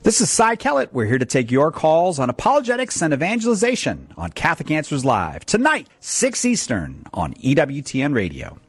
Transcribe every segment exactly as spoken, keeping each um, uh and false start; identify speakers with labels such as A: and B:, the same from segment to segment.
A: This is Cy Kellett. We're here to take your calls on apologetics and evangelization on Catholic Answers Live. Tonight, six Eastern on E W T N Radio.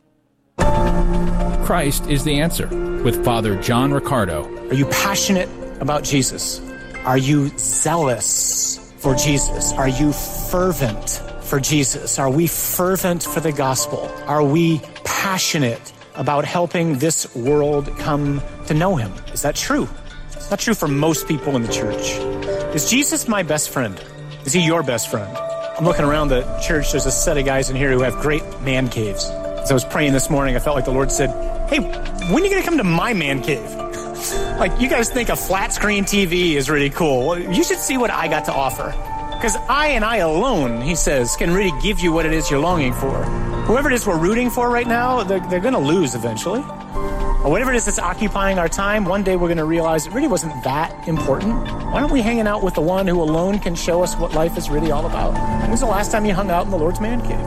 B: Christ is the answer with Father John Riccardo.
C: Are you passionate about Jesus? Are you zealous for Jesus? Are you fervent for Jesus? Are we fervent for the gospel? Are we passionate about helping this world come to know him? Is that true? It's not true for most people in the church. Is Jesus my best friend? Is he your best friend? I'm looking around the church. There's a set of guys in here who have great man caves. As I was praying this morning, I felt like the Lord said, hey, when are you going to come to my man cave? Like, you guys think a flat screen T V is really cool. Well, you should see what I got to offer. Because I and I alone, he says, can really give you what it is you're longing for. Whoever it is we're rooting for right now, they're, they're going to lose eventually. Or whatever it is that's occupying our time, one day we're going to realize it really wasn't that important. Why aren't we hanging out with the one who alone can show us what life is really all about? When was the last time you hung out in the Lord's man cave?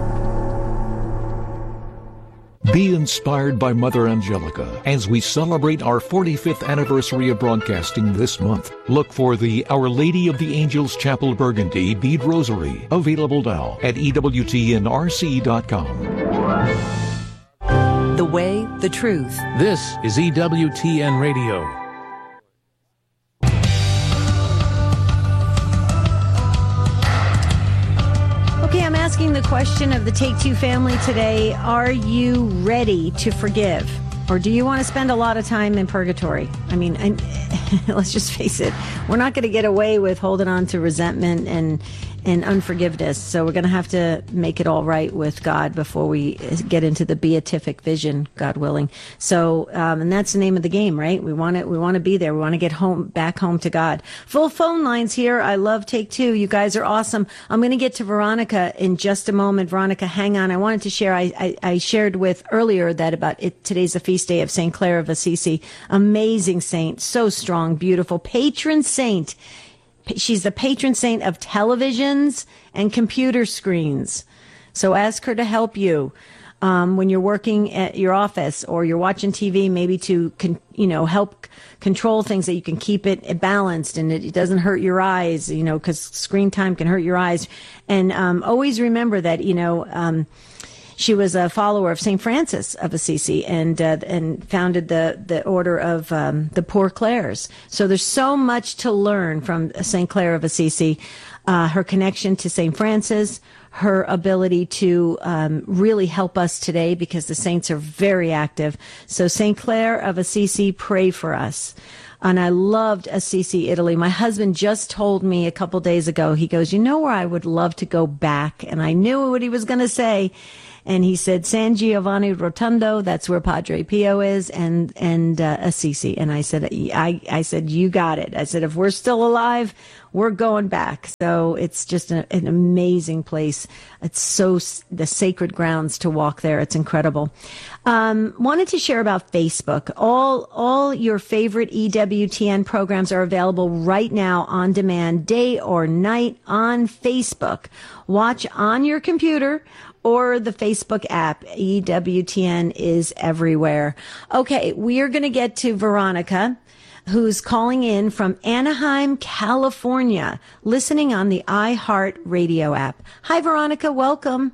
D: Be inspired by Mother Angelica as we celebrate our forty-fifth anniversary of broadcasting this month. Look for the Our Lady of the Angels Chapel Burgundy Bead Rosary, available now at E W T N R C dot com.
E: The way, the truth.
B: This is E W T N Radio.
F: Okay, I'm asking the question of the Take Two family today. Are you ready to forgive? Or do you want to spend a lot of time in purgatory? I mean, I, let's just face it. We're not going to get away with holding on to resentment and and unforgiveness. So we're going to have to make it all right with God before we get into the beatific vision, God willing. So, um, and that's the name of the game, right? We want to, we want to be there. We want to get home, back home to God. Full phone lines here. I love Take Two. You guys are awesome. I'm going to get to Veronica in just a moment. Veronica, hang on. I wanted to share, I, I, I shared with earlier that about it, today's a feast day of Saint Clare of Assisi. Amazing saint. So strong, beautiful, patron saint. She's the patron saint of televisions and computer screens. So ask her to help you um, when you're working at your office or you're watching T V, maybe to, con- you know, help control things that you can keep it balanced and it, it doesn't hurt your eyes, you know, because screen time can hurt your eyes. And um, always remember that, you know, um, she was a follower of Saint Francis of Assisi and uh, and founded the, the order of um, the Poor Clares. So there's so much to learn from Saint Clare of Assisi, uh, her connection to Saint Francis, her ability to um, really help us today because the saints are very active. So Saint Clare of Assisi, pray for us. And I loved Assisi, Italy. My husband just told me a couple days ago, he goes, you know where I would love to go back? And I knew what he was going to say. And he said, San Giovanni Rotondo, that's where Padre Pio is, and and uh, Assisi. And I said, I, I said, you got it. I said, if we're still alive, we're going back. So it's just a, an amazing place. It's so, the sacred grounds to walk there. It's incredible. Um, wanted to share about Facebook. All, all your favorite E W T N programs are available right now on demand, day or night on Facebook. Watch on your computer or the Facebook app. E W T N is everywhere. Okay, we are going to get to Veronica, who's calling in from Anaheim, California, listening on the iHeart Radio app. Hi, Veronica. Welcome.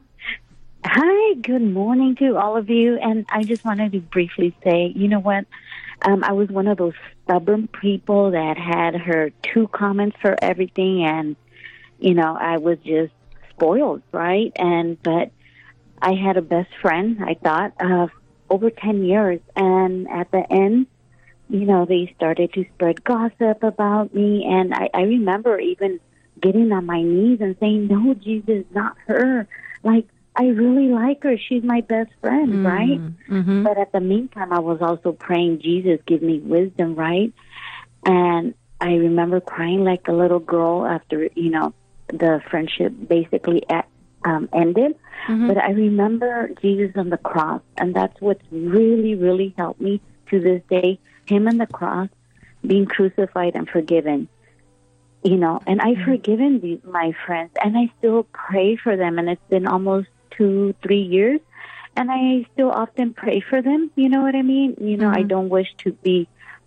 G: Hi, good morning to all of you. And I just wanted to briefly say, you know what? Um, I was one of those stubborn people that had her two comments for everything. And, you know, I was just spoiled, right? And, but I had a best friend, I thought, uh, over ten years. And at the end, you know, they started to spread gossip about me. And I, I remember even getting on my knees and saying, no, Jesus, not her. Like, I really like her. She's my best friend, mm, right? Mm-hmm. But at the meantime, I was also praying, Jesus, give me wisdom, right? And I remember crying like a little girl after, you know, the friendship basically at, um, ended. Mm-hmm. But I remember Jesus on the cross, and that's what's really, really helped me to this day. Him on the cross, being crucified and forgiven, you know. And I've mm-hmm. forgiven these, my friends, and I still pray for them. And it's been almost two, three years, and I still often pray for them. You know what I mean? You know, mm-hmm. I don't wish to be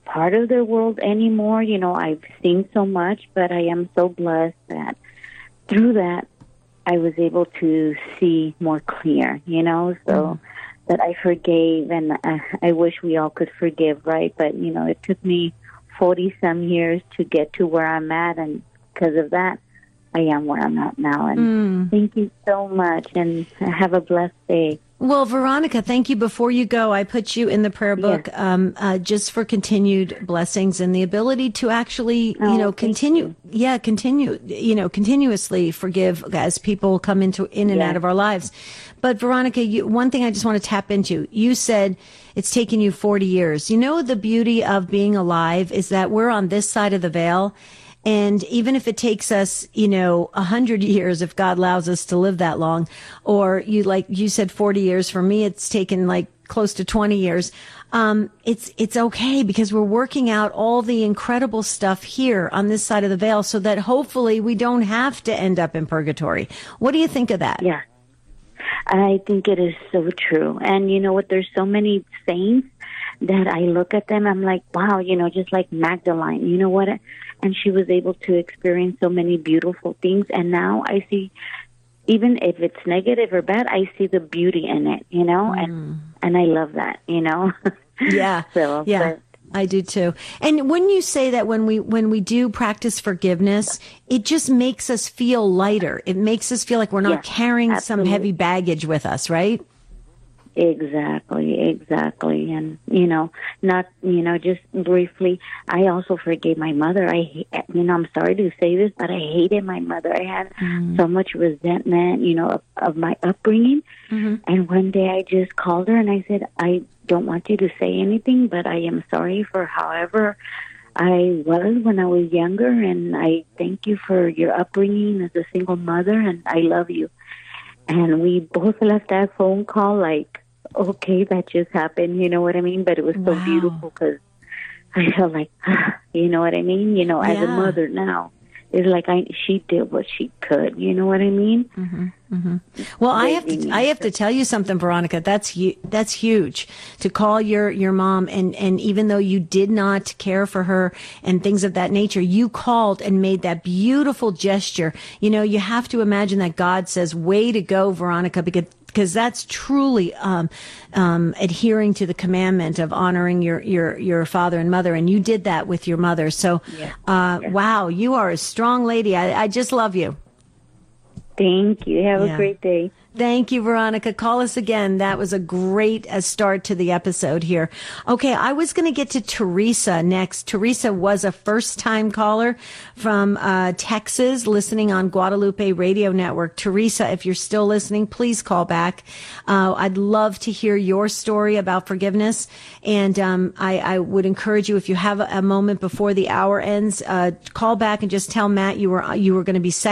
G: part of their world anymore. You know, I've seen so much, but I am so blessed that through that, I was able to see more clear, you know, so mm. that I forgave, and I, I wish we all could forgive, right? But, you know, it took me forty-some years to get to where I'm at, and because of that, I am where I'm at now. And mm. thank you so much, and have a blessed day.
F: Well, Veronica, thank you. Before you go, I put you in the prayer book yes. um, uh, just for continued blessings and the ability to actually, oh, you know, continue. You. Yeah, continue, you know, continuously forgive as people come into in and yes. out of our lives. But Veronica, you, one thing I just want to tap into, you said it's taken you forty years. You know, the beauty of being alive is that we're on this side of the veil. And even if it takes us, you know, a hundred years, if God allows us to live that long, or you, like you said, forty years, for me, it's taken like close to twenty years. Um, it's, it's okay because we're working out all the incredible stuff here on this side of the veil so that hopefully we don't have to end up in purgatory. What do you think of that?
G: Yeah, I think it is so true. And you know what? There's so many saints that I look at them, I'm like, wow, you know, just like Magdalene, you know what? And she was able to experience so many beautiful things. And now I see, even if it's negative or bad, I see the beauty in it, you know, mm. and and I love that, you know.
F: Yeah,
G: so,
F: yeah,
G: but,
F: I do too. And when you say that when we when we do practice forgiveness, it just makes us feel lighter. It makes us feel like we're not yes, carrying absolutely. some heavy baggage with us, right?
G: Exactly, exactly. And, you know, not, you know, just briefly, I also forgave my mother. I, you know, I'm sorry to say this, but I hated my mother. I had mm-hmm. so much resentment, you know, of, of my upbringing. Mm-hmm. And one day I just called her and I said, I don't want you to say anything, but I am sorry for however I was when I was younger. And I thank you for your upbringing as a single mother, and I love you. And we both left that phone call like, okay, that just happened, you know what I mean? But it was so
F: wow.
G: beautiful because I felt like, ah, you know what I mean? You know, as
F: yeah.
G: a mother now, it's like I she did what she could, you know what I mean?
F: Mm-hmm, mm-hmm. Well, I have to I have to tell you something, Veronica. That's hu- that's huge to call your your mom, and and even though you did not care for her and things of that nature, you called and made that beautiful gesture. You know, you have to imagine that God says, "Way to go, Veronica," because. Because that's truly um, um, adhering to the commandment of honoring your, your, your father and mother, and you did that with your mother. So, yeah. Uh, yeah. wow, you are a strong lady. I, I just love you.
G: Thank you. Have
F: yeah.
G: a great day.
F: Thank you, Veronica. Call us again. That was a great uh, start to the episode here. Okay, I was going to get to Teresa next. Teresa was a first-time caller from uh, Texas, listening on Guadalupe Radio Network. Teresa, if you're still listening, please call back. Uh, I'd love to hear your story about forgiveness. And um, I, I would encourage you, if you have a, a moment before the hour ends, uh, call back and just tell Matt you were you were going to be second.